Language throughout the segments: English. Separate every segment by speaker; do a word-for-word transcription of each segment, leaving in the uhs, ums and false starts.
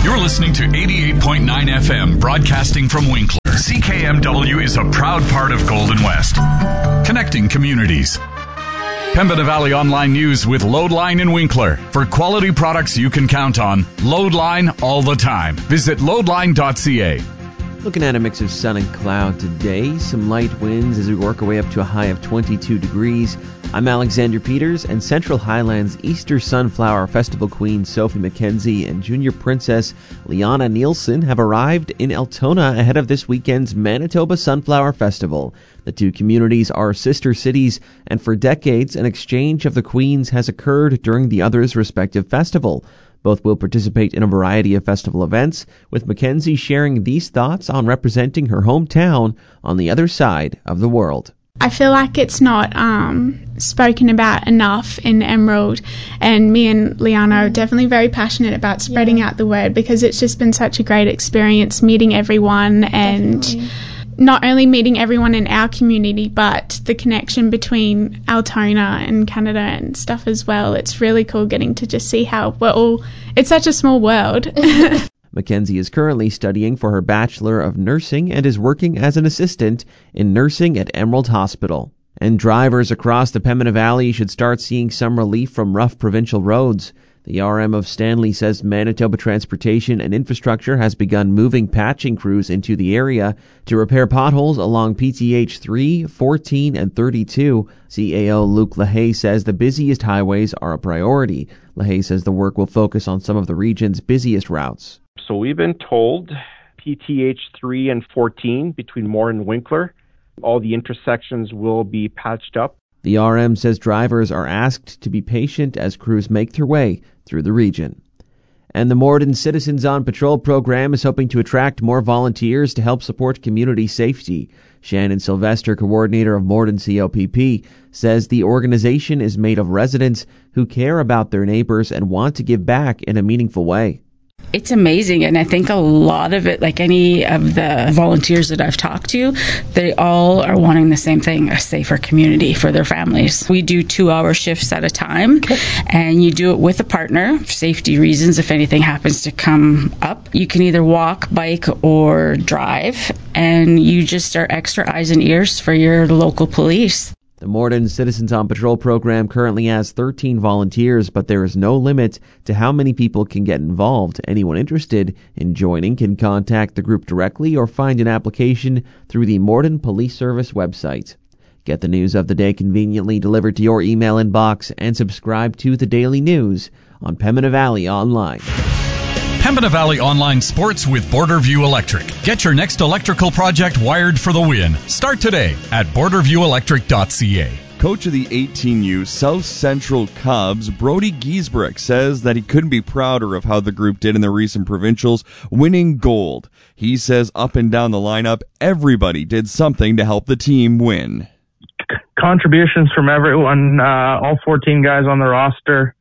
Speaker 1: You're listening to eighty-eight point nine F M, broadcasting from Winkler. C K M W is a proud part of Golden West, connecting communities. Pembina Valley Online News with Loadline in Winkler. For quality products you can count on, Loadline all the time. Visit loadline dot c a.
Speaker 2: Looking at a mix of sun and cloud today, some light winds as we work our way up to a high of twenty-two degrees. I'm Alexander Peters, and Central Highlands Easter Sunflower Festival Queen Sophie McKenzie and Junior Princess Liana Nielsen have arrived in Altona ahead of this weekend's Manitoba Sunflower Festival. The two communities are sister cities, and for decades an exchange of the queens has occurred during the other's respective festival. Both will participate in a variety of festival events, with Mackenzie sharing these thoughts on representing her hometown on the other side of the world.
Speaker 3: I feel like it's not um, spoken about enough in Emerald, and me and Liana are definitely very passionate about spreading yeah. out the word, because it's just been such a great experience meeting everyone and definitely. Not only meeting everyone in our community, but the connection between Altona and Canada and stuff as well. It's really cool getting to just see how we're all, it's such a small world.
Speaker 2: Mackenzie is currently studying for her Bachelor of Nursing and is working as an assistant in nursing at Emerald Hospital. And drivers across the Pembina Valley should start seeing some relief from rough provincial roads. The R M of Stanley says Manitoba Transportation and Infrastructure has begun moving patching crews into the area to repair potholes along P T H three, fourteen, and thirty-two. C A O Luke LaHaye says the busiest highways are a priority. LaHaye says the work will focus on some of the region's busiest routes.
Speaker 4: So we've been told P T H three and fourteen between Moore and Winkler, all the intersections will be patched up.
Speaker 2: The R M says drivers are asked to be patient as crews make their way through the region. And the Morden Citizens on Patrol program is hoping to attract more volunteers to help support community safety. Shannon Sylvester, coordinator of Morden C O P P, says the organization is made of residents who care about their neighbors and want to give back in a meaningful way.
Speaker 5: It's amazing, and I think a lot of it, like any of the volunteers that I've talked to, they all are wanting the same thing, a safer community for their families. We do two-hour shifts at a time, and you do it with a partner for safety reasons. If anything happens to come up, you can either walk, bike, or drive, and you just are extra eyes and ears for your local police.
Speaker 2: The Morden Citizens on Patrol program currently has thirteen volunteers, but there is no limit to how many people can get involved. Anyone interested in joining can contact the group directly or find an application through the Morden Police Service website. Get the news of the day conveniently delivered to your email inbox and subscribe to the Daily News on Pembina Valley Online.
Speaker 1: Pembina Valley Online Sports with Borderview Electric. Get your next electrical project wired for the win. Start today at borderview electric dot c a.
Speaker 6: Coach of the eighteen U South Central Cubs, Brody Giesbrecht, says that he couldn't be prouder of how the group did in the recent provincials, winning gold. He says up and down the lineup, everybody did something to help the team win.
Speaker 7: Contributions from everyone, uh, all fourteen guys on the roster.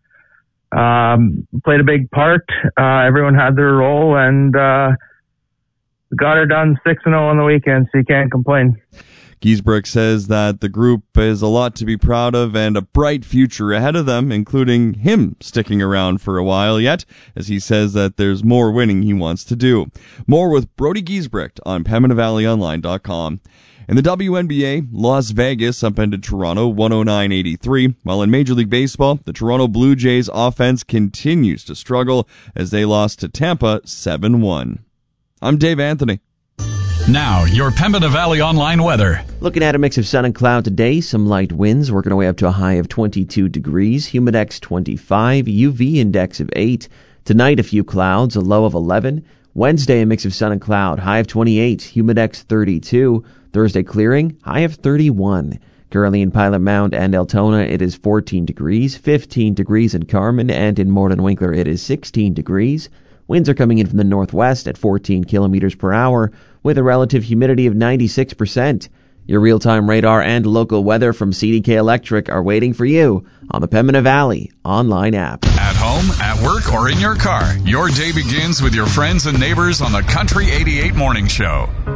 Speaker 7: Um, played a big part. Uh, everyone had their role, and uh, got her done six and oh on the weekend, so you can't complain.
Speaker 6: Giesbrecht says that the group is a lot to be proud of and a bright future ahead of them, including him sticking around for a while yet, as he says that there's more winning he wants to do. More with Brody Giesbrecht on Pembina Valley Online dot com. In the W N B A, Las Vegas upended Toronto one oh nine eighty-three, while in Major League Baseball, the Toronto Blue Jays offense continues to struggle as they lost to Tampa seven one. I'm Dave Anthony.
Speaker 1: Now, your Pembina Valley Online weather.
Speaker 2: Looking at a mix of sun and cloud today, some light winds working our way up to a high of twenty-two degrees, humidex twenty-five, U V index of eight. Tonight, a few clouds, a low of eleven. Wednesday, a mix of sun and cloud, high of twenty-eight, humidex thirty-two. Thursday, clearing, high of thirty-one. Currently in Pilot Mound and Altona, it is fourteen degrees, fifteen degrees in Carman, and in Morden Winkler, it is sixteen degrees. Winds are coming in from the northwest at fourteen kilometers per hour, with a relative humidity of ninety-six percent. Your real-time radar and local weather from C D K Electric are waiting for you on the Pembina Valley online app.
Speaker 1: At home, at work, or in your car, your day begins with your friends and neighbors on the Country eighty-eight Morning Show.